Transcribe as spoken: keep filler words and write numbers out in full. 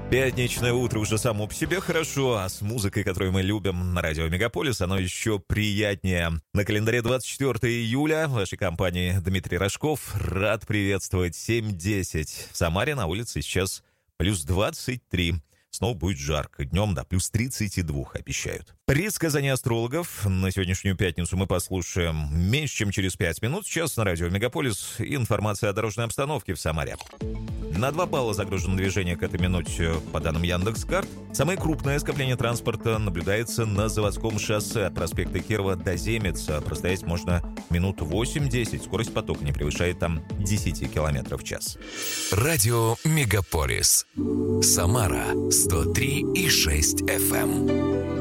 Пятничное утро уже само по себе хорошо, а с музыкой, которую мы любим на радио Мегаполис, оно еще приятнее. На календаре двадцать четвёртое июля в вашей компании Дмитрий Рожков. Рад приветствовать. семь десять. В Самаре на улице сейчас плюс двадцать три. Снова будет жарко. Днем до плюс тридцать два обещают. Предсказания астрологов на сегодняшнюю пятницу мы послушаем меньше, чем через пять минут. Сейчас на радио Мегаполис информация о дорожной обстановке в Самаре. На два балла загружено движение к этой минуте по данным Яндекс.Карт. Самое крупное скопление транспорта наблюдается на заводском шоссе от проспекта Кирова до Земеца. Простоять можно минут восемь-десять. Скорость потока не превышает там десять километров в час. Радио Мегаполис. Самара сто три и шесть эф эм.